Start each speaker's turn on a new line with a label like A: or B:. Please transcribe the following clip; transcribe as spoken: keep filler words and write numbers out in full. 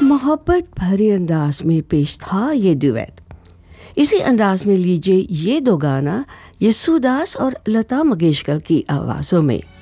A: मोहब्बत भरे अंदाज में पेश था ये ड्यूएट। इसी अंदाज में लीजिए ये दो गाना यशुदास और लता मंगेशकर की आवाज़ों में।